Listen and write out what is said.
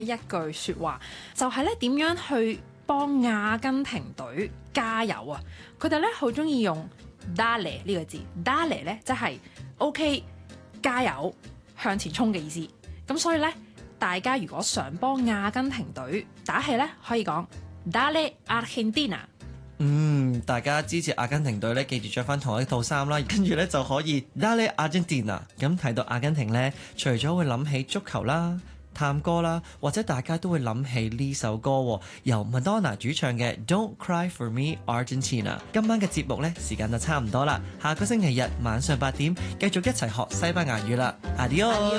一句說話，就係咧點樣去幫阿根廷隊加油啊！佢哋咧好中意用 Dale 呢個字，Dale 咧即係 OK 加油向前衝嘅意思。咁所以咧，大家如果想幫阿根廷隊打氣咧，可以講 Dale Argentina。 大家支持阿根廷隊咧，記住着翻同一套衫啦，跟住咧就可以 Dale Argentina。咁睇到阿根廷咧，除咗會諗起足球啦、探歌啦，或者大家都會諗起呢首歌，由 Madonna 主唱嘅 Don't Cry For Me Argentina。今晚嘅節目咧，時間就差唔多啦，下個星期日晚上8點繼續一齊學西班牙語啦。Adios。